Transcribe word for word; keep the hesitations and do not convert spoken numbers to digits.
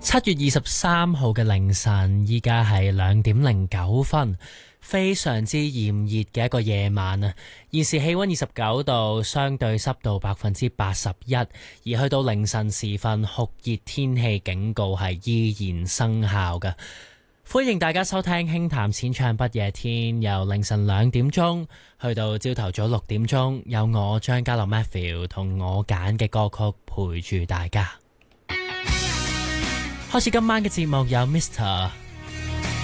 七月二十三號嘅凌晨，依家係兩點零九分，非常之炎熱嘅一個夜晚啊！現時氣溫二十九度，相對濕度百分之八十一，而去到凌晨時分，酷熱天氣警告係依然生效嘅。歡迎大家收聽輕談淺唱不夜天，由凌晨兩點鐘去到朝頭早六點鐘，有我張家樂 Matthew 同我揀嘅歌曲陪住大家。開始今晚嘅節目有 Mister